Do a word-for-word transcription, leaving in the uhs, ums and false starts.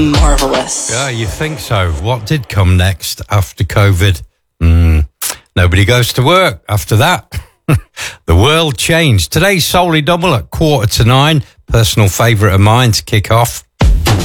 Marvelous. Yeah, you think so. What did come next after COVID? Mm, nobody goes to work after that. The world changed. Today's Solely Double at quarter to nine. Personal favourite of mine to kick off.